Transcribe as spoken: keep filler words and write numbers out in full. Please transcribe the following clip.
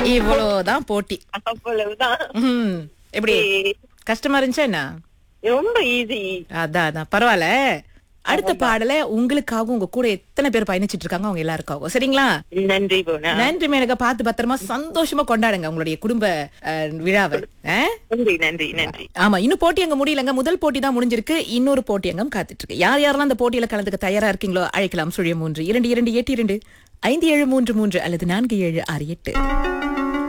இவ்வளவுதான் போட்டி. அவ்வளவுதான். ம், எப்படி கஷ்டமா இருந்துச்சா என்ன? ரொம்ப ஈஸி. அதான் அதான் பரவாயில்ல. அடுத்த பாடல உங்களுக்காகவும் உங்க கூட எத்தனை பேர் பயணிச்சிட்டு இருக்காங்க அவங்க எல்லாருக்காகவும், சரிங்களா? நன்றி போனா. நன்றி மேனகா. பார்த்து பத்திரமா சந்தோஷமா கொண்டாடுங்க உங்களுடைய குடும்ப அஹ், விழாவை. அஹ்? நன்றி நன்றி நன்றி. ஆமா, இன்னும் போட்டி அங்க முடியலங்க. முதல் போட்டி தான் முடிஞ்சிருக்கு. இன்னொரு போட்டி அங்கம் காத்துட்டு இருக்கு. யார் யாரெல்லாம் அந்த போட்டியில கலந்துக்க தயாரா இருக்கீங்களோ அழைக்கலாம். சுழிய மூன்று இரண்டு இரண்டு எட்டு இரண்டு ஐந்து ஏழு மூன்று மூன்று அல்லது நான்கு ஏழு ஆறு எட்டு.